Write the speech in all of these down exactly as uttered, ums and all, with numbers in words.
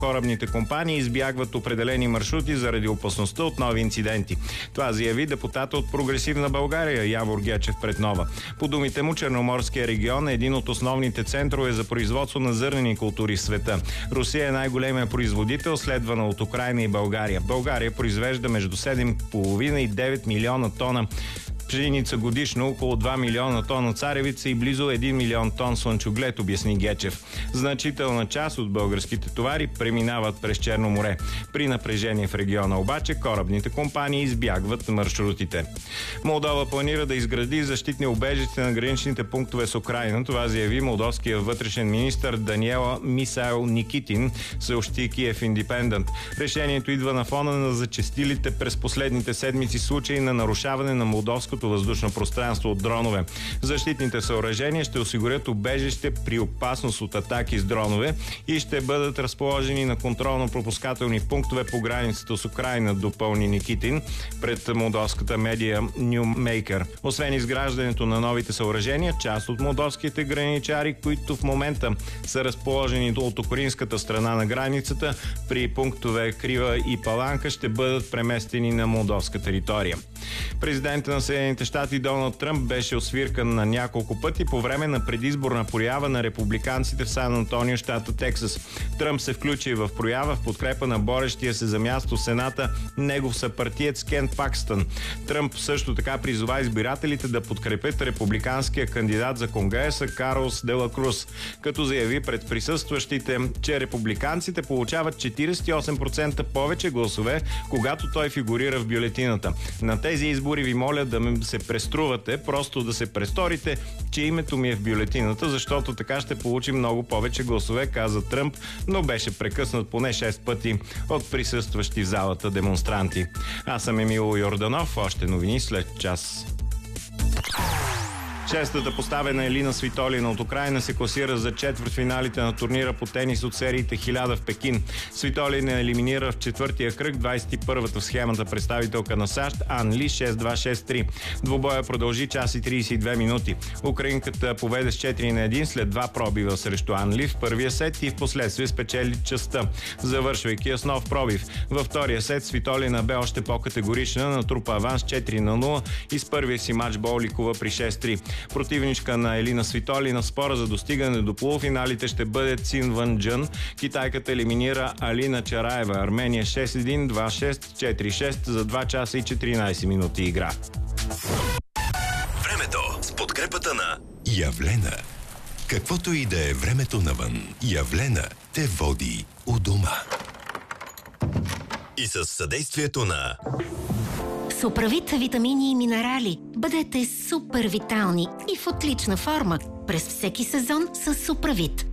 Корабните компании избягват определени маршрути заради опасността от нови инциденти. Това заяви депутата от Прогресивна България Явор Гечев пред Нова. По думите му, Черноморския регион е един от основните центрове за производство на зърнени култури в света. Русия е най-големия производител, следвана от Украйна и България. България произвежда между седем и половина и девет милиона тона пшеница годишно, около два милиона тона царевица и близо един милион тон слънчоглед, обясни Гечев. Значителна част от българските товари преминават през Черно море. При напрежение в региона обаче корабните компании избягват маршрутите. Молдова планира да изгради защитни убежища на граничните пунктове с Украйна. Това заяви молдовския вътрешен министър Даниела Мисайл Никитин, съобщи Киев Индипендент. Решението идва на фона на зачестилите през последните седмици случаи на нарушаване на молдовското въздушно пространство от дронове. Защитните съоръжения ще осигурят убежище при опасност от атаки с дронове и ще бъдат разположени на контролно-пропускателни пунктове по границата с Украйна, допълни Никитин пред молдовската медия Newmaker. Освен изграждането на новите съоръжения, част от молдовските граничари, които в момента са разположени от украинската страна на границата, при пунктове Крива и Паланка ще бъдат преместени на молдовска територия. Президентът на Съединените щати Доналд Тръмп беше освиркан на няколко пъти по време на предизборна проява на републиканците в Сан Антонио, щата Тексас. Тръмп се включи в проява в подкрепа на борещия се за място в Сената негов съпартиец Кен Пакстън. Тръмп също така призова избирателите да подкрепят републиканския кандидат за Конгреса Карлос Де Ла Круз, като заяви пред присъстващите, че републиканците получават четиридесет и осем процента повече гласове, когато той фигурира в бюлетината. На тези избори ви моля да се преструвате, просто да се престорите, че името ми е в бюлетината, защото така ще получим много повече гласове, каза Тръмп, но беше прекъснат поне шест пъти от присъстващи в залата демонстранти. Аз съм Емило Йорданов, още новини след час. Шестата поставена Елина Свитолина от Украйна се класира за четвъртфиналите на турнира по тенис от сериите хиляда в Пекин. Свитолина елиминира в четвъртия кръг двадесет и първата в схемата представителка на САЩ Ан Ли шест два шест три. Двубоя продължи час и тридесет и две минути. Украинката поведе с четири на едно след два пробива срещу Ан Ли в първия сет и в последствие спечели частта, завършвайки с нов пробив. Във втория сет Свитолина бе още по-категорична, натрупа аванс четири на нула и с първия си матч боликова при шест три. Противничка на Елина Свитолина в спора за достигане до полуфиналите ще бъде Цин Вън Джън. Китайката елиминира Алина Чараева. Армения шест един, два шест, четири шест за два часа и четиринадесет минути игра. Времето с подкрепата на Явлена. Каквото и да е времето навън, Явлена те води у дома. И с съдействието на Суправит витамини и минерали. Бъдете супер витални и в отлична форма през всеки сезон с Суправит.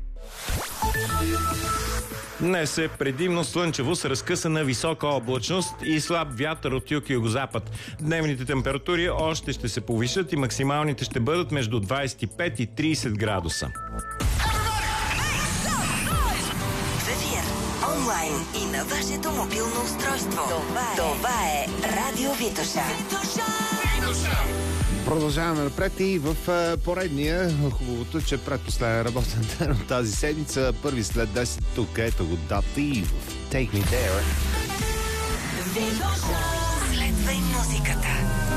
Днес е предимно слънчево с разкъсана висока облачност и слаб вятър от юг и югозапад. Дневните температури още ще се повишат и максималните ще бъдат между двадесет и пет и тридесет градуса. Онлайн и на вашето мобилно устройство. Това е, Това е Радио Витоша. Продължаваме напред и в поредния, хубавото, че предпоследен работен ден от тази седмица, първи след десет, тук ето го Дати в Take Me There. Следва и музиката.